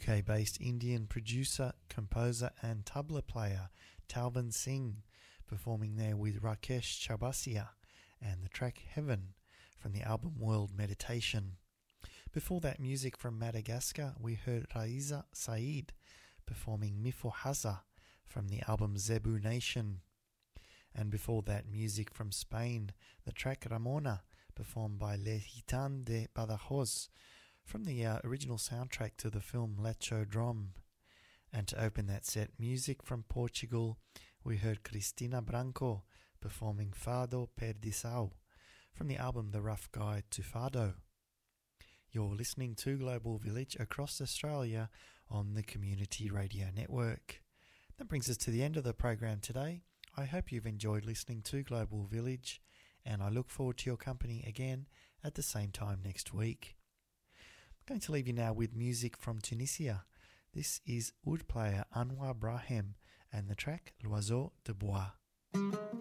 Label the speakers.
Speaker 1: UK-based Indian producer, composer and tabla player Talvin Singh, performing there with Rakesh Chabasia and the track Heaven from the album World Meditation. Before that, music from Madagascar, we heard Raiza Saeed performing Mifohaza from the album Zebu Nation. And before that, music from Spain, the track Ramona, performed by Le Gitan de Badajoz from the original soundtrack to the film Lecho Drom. And to open that set, music from Portugal, we heard Cristina Branco performing Fado Perdição from the album The Rough Guide to Fado. You're listening to Global Village across Australia on the Community Radio Network. That brings us to the end of the program today. I hope you've enjoyed listening to Global Village, and I look forward to your company again at the same time next week. I'm going to leave you now with music from Tunisia. This is oud player Anwar Brahim and the track L'Oiseau de Bois.